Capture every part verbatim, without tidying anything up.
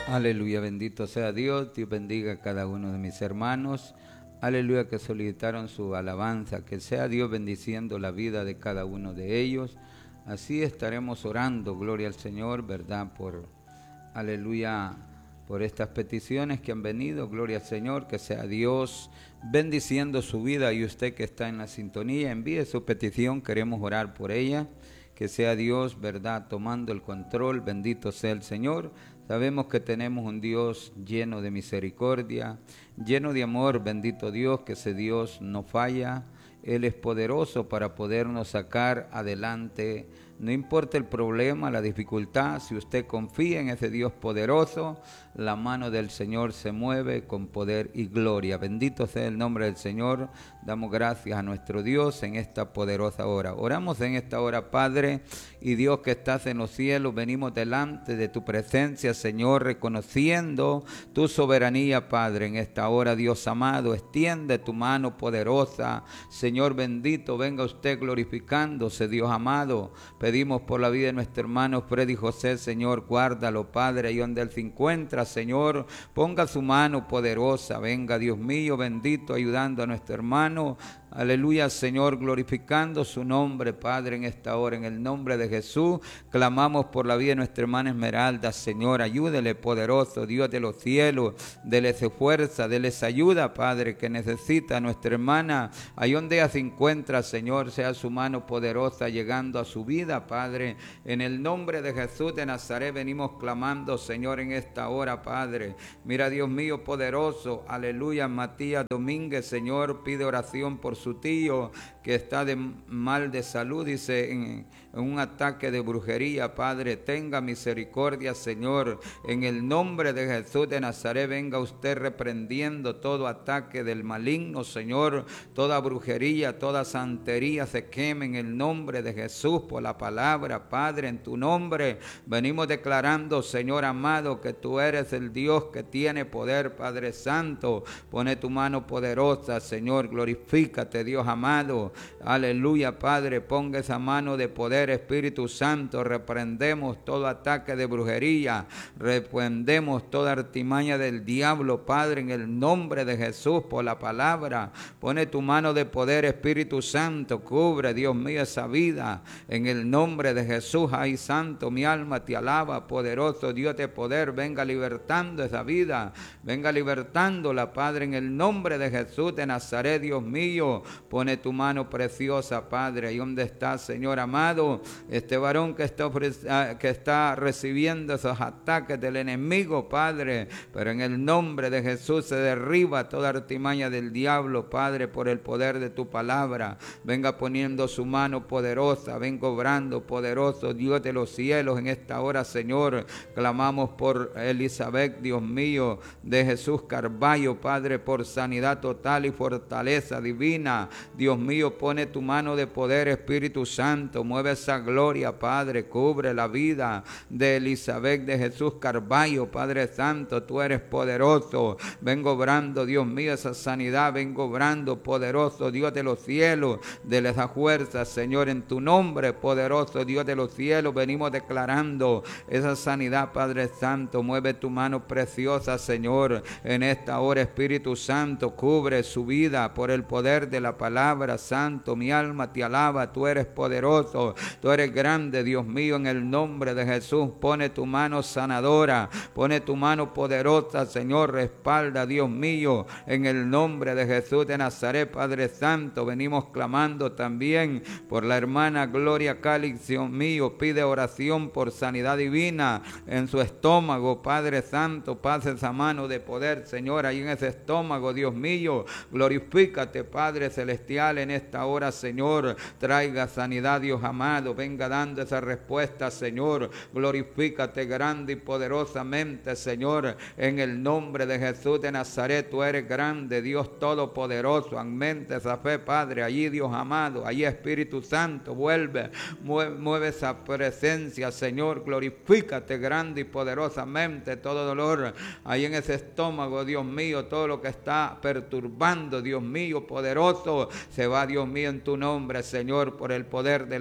Aleluya, bendito sea Dios. Dios bendiga a cada uno de mis hermanos. Aleluya, que solicitaron su alabanza. Que sea Dios bendiciendo la vida de cada uno de ellos. Así estaremos orando, gloria al Señor, ¿verdad? Por, aleluya, por estas peticiones que han venido, gloria al Señor. Que sea Dios bendiciendo su vida. Y usted que está en la sintonía, envíe su petición, queremos orar por ella. Que sea Dios, ¿verdad?, tomando el control. Bendito sea el Señor. Sabemos que tenemos un Dios lleno de misericordia, lleno de amor. Bendito Dios, que ese Dios no falla. Él es poderoso para podernos sacar adelante. No importa el problema, la dificultad, si usted confía en ese Dios poderoso, la mano del Señor se mueve con poder y gloria. Bendito sea el nombre del Señor. Damos gracias a nuestro Dios en esta poderosa hora. Oramos en esta hora, Padre y Dios que estás en los cielos. Venimos delante de tu presencia, Señor, reconociendo tu soberanía, Padre. En esta hora, Dios amado, extiende tu mano poderosa. Señor bendito, venga usted glorificándose, Dios amado. Pedimos por la vida de nuestro hermano Freddy José, Señor, guárdalo, Padre, y donde él se encuentra, Señor, ponga su mano poderosa. Venga, Dios mío, bendito, ayudando a nuestro hermano. Aleluya, Señor, glorificando su nombre, Padre, en esta hora, en el nombre de Jesús. Clamamos por la vida de nuestra hermana Esmeralda, Señor, ayúdele, poderoso Dios de los cielos, dele su fuerza, dele esa ayuda, Padre, que necesita nuestra hermana. Ahí donde ella se encuentra, Señor, sea su mano poderosa llegando a su vida, Padre. En el nombre de Jesús de Nazaret venimos clamando, Señor, en esta hora, Padre. Mira, Dios mío, poderoso, aleluya, Matías Domínguez, Señor, pide oración por su su tío que está de mal de salud, dice, en, en un ataque de brujería. Padre, tenga misericordia, Señor, en el nombre de Jesús de Nazaret. Venga usted reprendiendo todo ataque del maligno, Señor, toda brujería, toda santería se queme en el nombre de Jesús por la palabra, Padre. En tu nombre venimos declarando, Señor amado, que tú eres el Dios que tiene poder, Padre Santo. Pone tu mano poderosa, Señor, glorifícate, Dios amado. Aleluya, Padre, ponga esa mano de poder, Espíritu Santo. Reprendemos todo ataque de brujería, reprendemos toda artimaña del diablo, Padre, en el nombre de Jesús por la palabra. Pone tu mano de poder, Espíritu Santo, cubre, Dios mío, esa vida en el nombre de Jesús. Ay, Santo, mi alma te alaba, poderoso Dios de poder. Venga libertando esa vida, venga libertándola, Padre, en el nombre de Jesús de Nazaret. Dios mío, pone tu mano preciosa, Padre, ahí donde está, Señor amado, este varón que está, que está recibiendo esos ataques del enemigo, Padre, pero en el nombre de Jesús se derriba toda artimaña del diablo, Padre, por el poder de tu palabra. Venga poniendo su mano poderosa, venga obrando, poderoso Dios de los cielos, en esta hora, Señor. Clamamos por Elizabeth, Dios mío, de Jesús Carballo, Padre, por sanidad total y fortaleza divina. Dios mío, pone tu mano de poder, Espíritu Santo, mueve esa gloria, Padre, cubre la vida de Elizabeth de Jesús Carballo, Padre Santo, tú eres poderoso. Vengo obrando, Dios mío, esa sanidad, vengo obrando, poderoso Dios de los cielos, de esa fuerza, Señor, en tu nombre, poderoso Dios de los cielos, venimos declarando esa sanidad, Padre Santo. Mueve tu mano preciosa, Señor, en esta hora, Espíritu Santo, cubre su vida por el poder de la palabra. Santo, mi alma te alaba, tú eres poderoso, tú eres grande, Dios mío, en el nombre de Jesús. Pone tu mano sanadora, pone tu mano poderosa, Señor, respalda, Dios mío, en el nombre de Jesús de Nazaret, Padre Santo. Venimos clamando también por la hermana Gloria Calix, Dios mío, pide oración por sanidad divina en su estómago, Padre Santo. Pase esa mano de poder, Señor, ahí en ese estómago, Dios mío, glorifícate, Padre Celestial, en esta hora, Señor. Traiga sanidad, Dios amado, venga dando esa respuesta, Señor. Glorifícate grande y poderosamente, Señor, en el nombre de Jesús de Nazaret. Tú eres grande, Dios todopoderoso. Aumente esa fe, Padre, allí, Dios amado, allí, Espíritu Santo, vuelve, mueve, mueve esa presencia, Señor. Glorifícate grande y poderosamente. Todo dolor ahí en ese estómago, Dios mío, todo lo que está perturbando, Dios mío, poderoso, se va, Dios mío, en tu nombre, Señor, por el poder de la palabra.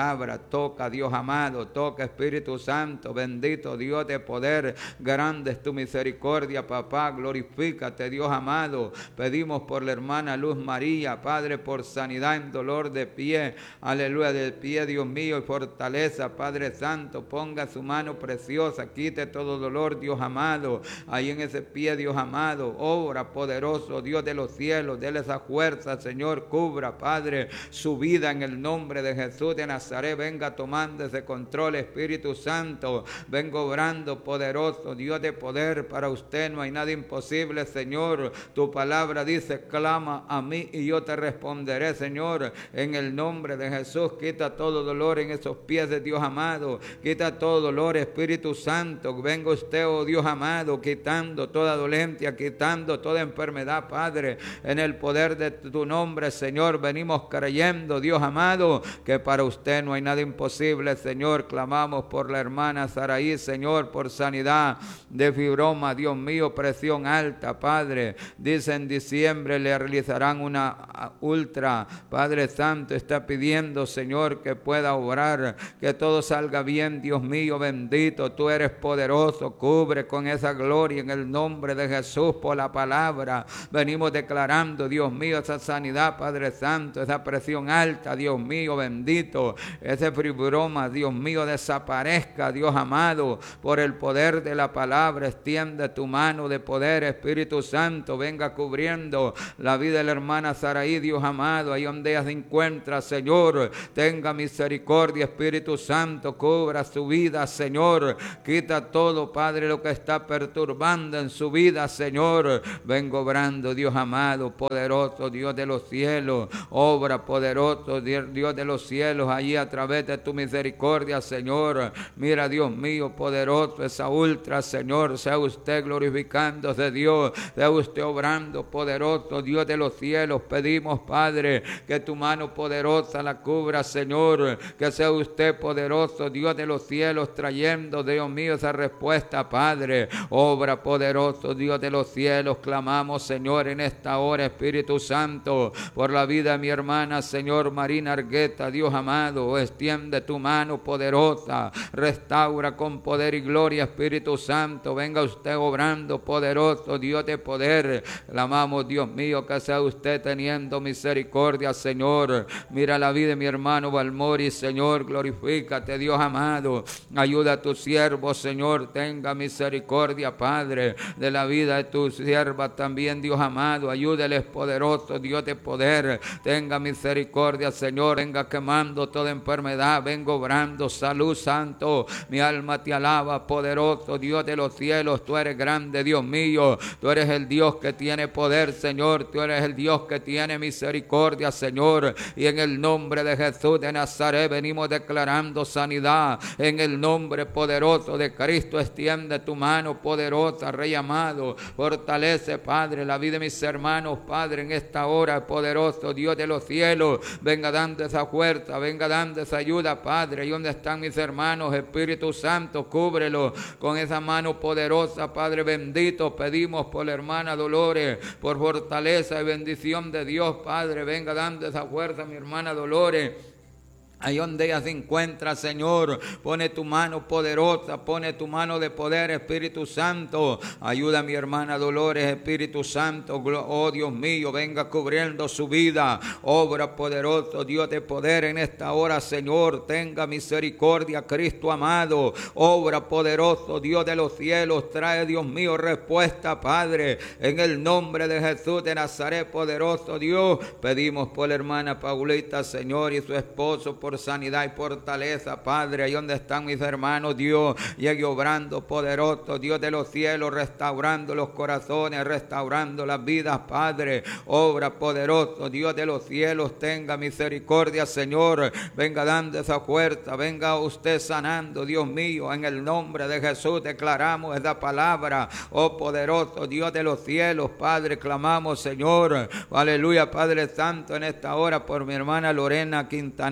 palabra. Toca, Dios amado, toca, Espíritu Santo, bendito Dios de poder, grande es tu misericordia, papá, glorifícate, Dios amado. Pedimos por la hermana Luz María, Padre, por sanidad en dolor de pie, aleluya, del pie, Dios mío, y fortaleza, Padre Santo, ponga su mano preciosa, quite todo dolor, Dios amado, ahí en ese pie, Dios amado, obra poderoso, Dios de los cielos, déle esa fuerza, Señor, cubra, Padre, su vida en el nombre de Jesús de Nazaret, venga tomando ese control, Espíritu Santo, venga obrando poderoso, Dios de poder, para usted no hay nada imposible, Señor, tu palabra dice, clama a mí y yo te responderé, Señor, en el nombre de Jesús, quita todo dolor en esos pies de Dios amado, quita todo dolor, Espíritu Santo, venga usted, oh Dios amado, quitando toda dolencia, quitando toda enfermedad, Padre, en el poder de tu nombre, Señor, venimos creyendo, Dios amado, que para usted no hay nada imposible, Señor, clamamos por la hermana Saraí, Señor, por sanidad de fibroma, Dios mío, presión alta, Padre, dice en diciembre le realizarán una ultra, Padre Santo, está pidiendo, Señor, que pueda obrar, que todo salga bien, Dios mío, bendito, tú eres poderoso, cubre con esa gloria en el nombre de Jesús por la palabra, venimos declarando, Dios mío, esa sanidad, Padre Santo, esa presión alta, Dios mío, bendito, ese fibroma, Dios mío, desaparezca, Dios amado, por el poder de la palabra, extiende tu mano de poder, Espíritu Santo, venga cubriendo la vida de la hermana Saraí, Dios amado, ahí donde ella se encuentra, Señor, tenga misericordia, Espíritu Santo, cubra su vida, Señor, quita todo, Padre, lo que está perturbando en su vida, Señor, vengo obrando, Dios amado, poderoso, Dios de los cielos, obra poderoso, Dios de los cielos, allí a través de tu misericordia, Señor, mira, Dios mío, poderoso, esa ultra, Señor, sea usted glorificándose, Dios, sea usted obrando, poderoso, Dios de los cielos, pedimos, Padre, que tu mano poderosa la cubra, Señor, que sea usted poderoso, Dios de los cielos, trayendo, Dios mío, esa respuesta, Padre, obra poderoso, Dios de los cielos, clamamos, Señor, en esta hora, Espíritu Santo, por la vida de mi hermana, Señor, Marina Argueta, Dios amado, extiende tu mano poderosa, restaura con poder y gloria, Espíritu Santo, venga usted obrando poderoso, Dios de poder, clamamos, Dios mío, que sea usted teniendo misericordia, Señor, mira la vida de mi hermano Balmori, Señor, glorifícate, Dios amado, ayuda a tu siervo, Señor, tenga misericordia, Padre, de la vida de tu sierva también, Dios amado, ayúdeles, poderoso, Dios de poder, tenga misericordia, Señor, venga quemando toda enfermedad, venga obrando salud, Santo, mi alma te alaba, poderoso, Dios de los cielos, tú eres grande, Dios mío, tú eres el Dios que tiene poder, Señor, tú eres el Dios que tiene misericordia, Señor, y en el nombre de Jesús de Nazaret venimos declarando sanidad, en el nombre poderoso de Cristo, extiende tu mano poderosa, Rey amado, fortalece, Padre, la vida de mis hermanos, Padre, en esta hora, poderoso, Dios de los cielos, venga dando esa fuerza, venga dando esa ayuda, Padre, y donde están mis hermanos, Espíritu Santo, cúbrelo con esa mano poderosa, Padre bendito, pedimos por la hermana Dolores, por fortaleza y bendición de Dios, Padre, venga dando esa fuerza, mi hermana Dolores, ahí donde ella se encuentra, Señor, pone tu mano poderosa, pone tu mano de poder, Espíritu Santo, ayuda a mi hermana Dolores, Espíritu Santo, oh Dios mío, venga cubriendo su vida, obra poderoso, Dios de poder en esta hora, Señor, tenga misericordia, Cristo amado, obra poderoso, Dios de los cielos, trae, Dios mío, respuesta, Padre, en el nombre de Jesús de Nazaret, poderoso Dios, pedimos por la hermana Paulita, Señor, y su esposo, por sanidad y fortaleza, Padre, ahí donde están mis hermanos, Dios, llegue obrando poderoso, Dios de los cielos, restaurando los corazones, restaurando las vidas, Padre, obra poderoso, Dios de los cielos, tenga misericordia, Señor, venga dando esa fuerza, venga usted sanando, Dios mío, en el nombre de Jesús declaramos esa palabra, oh poderoso, Dios de los cielos, Padre, clamamos, Señor, aleluya, Padre Santo, en esta hora por mi hermana Lorena Quintanilla,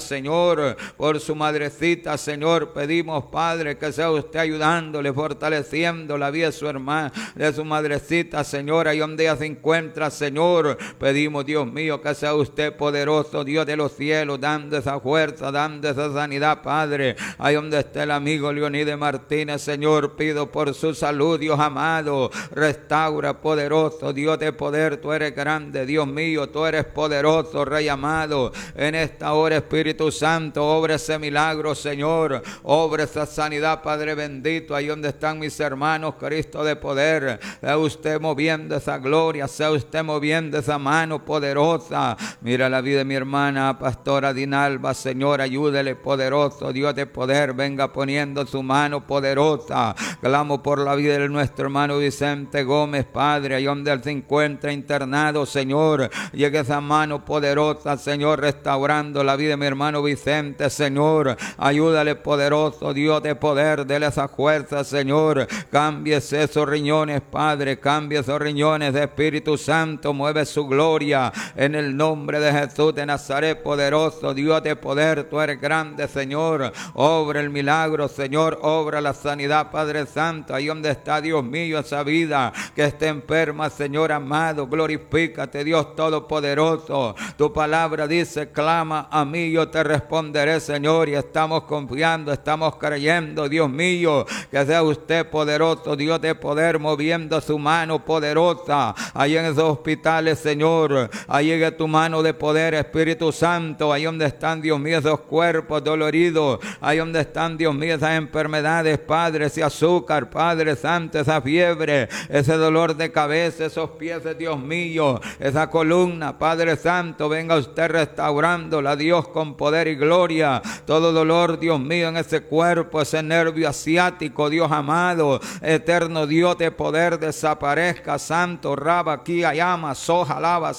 Señor, por su madrecita, Señor. Pedimos, Padre, que sea usted ayudándole, fortaleciendo la vida de su hermana, de su madrecita, Señor, ahí donde ella se encuentra, Señor. Pedimos, Dios mío, que sea usted poderoso, Dios de los cielos, dando esa fuerza, dando esa sanidad, Padre. Ahí donde está el amigo Leonides Martínez, Señor, pido por su salud, Dios amado. Restaura, poderoso, Dios de poder, tú eres grande, Dios mío, tú eres poderoso, Rey amado. En esta hora, Espíritu Santo, obra ese milagro, Señor. Obra esa sanidad, Padre bendito, ahí donde están mis hermanos, Cristo de poder. Sea usted moviendo esa gloria, sea usted moviendo esa mano poderosa. Mira la vida de mi hermana, Pastora Dinalba, Señor, ayúdele, poderoso, Dios de poder, venga poniendo su mano poderosa. Clamo por la vida de nuestro hermano Vicente Gómez, Padre, ahí donde él se encuentra internado, Señor. Llegue esa mano poderosa, Señor, restaurando la vida de mi hermano Vicente, Señor. Ayúdale, poderoso, Dios de poder, dele esa fuerza, Señor. Cámbiese esos riñones, Padre, cambie esos riñones de Espíritu Santo, mueve su gloria en el nombre de Jesús de Nazaret, poderoso, Dios de poder, tú eres grande, Señor. Obra el milagro, Señor, obra la sanidad, Padre Santo, ahí donde está, Dios mío, esa vida que esté enferma, Señor amado, glorifícate, Dios todopoderoso. Tu palabra dice, clama a mí, yo te responderé, Señor, y estamos confiando, estamos creyendo, Dios mío, que sea usted poderoso, Dios de poder, moviendo su mano poderosa ahí en esos hospitales, Señor. Ahí llegue tu mano de poder, Espíritu Santo, ahí donde están, Dios mío, esos cuerpos doloridos, ahí donde están, Dios mío, esas enfermedades, Padre, ese azúcar, Padre Santo, esa fiebre, ese dolor de cabeza, esos pies, Dios mío, esa columna, Padre Santo, venga usted restaurándola, Dios, con poder y gloria. Todo dolor, Dios mío, en ese cuerpo, ese nervio asiático, Dios amado, eterno Dios de poder, desaparezca, Santo, Raba, aquí, Ayama, Soja, Lava,